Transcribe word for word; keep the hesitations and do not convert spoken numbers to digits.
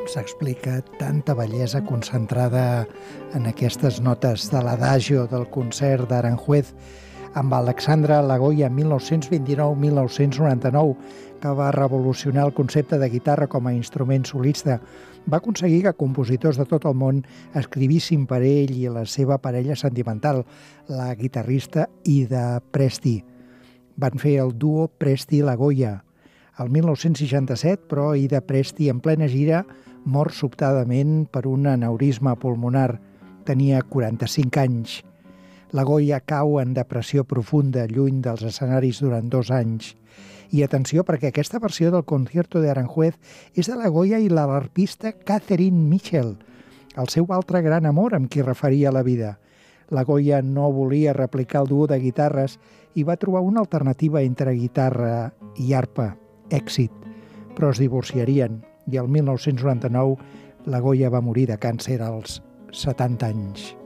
Com s'explica tanta bellesa concentrada en aquestes notes de l'adagio del concert d'Aranjuez amb Alexandra Lagoya mil nou-cents vint-i-nou mil nou-cents noranta-nou, que va revolucionar el concepte de guitarra com a instrument solista. Va aconseguir que compositors de tot el món escrivissin per ell i la seva parella sentimental, la guitarrista Ida Presti. Van fer el duo Presti-Lagoya. El mil nou-cents seixanta-set, però, Ida Presti, en plena gira, mor sobtadament per un aneurisma pulmonar. Tenia quaranta-cinc anys. Lagoya cau en depressió profunda, lluny dels escenaris durant dos anys. I atenció, perquè aquesta versió del concierto de Aranjuez és de Lagoya i la l'arpista Catherine Mitchell, el seu altre gran amor amb qui referia la vida. Lagoya no volia replicar el duo de guitarres i va trobar una alternativa entre guitarra i arpa. Èxit, però es divorciarien i el mil nou-cents noranta-nou Lagoya va morir de càncer als setanta anys.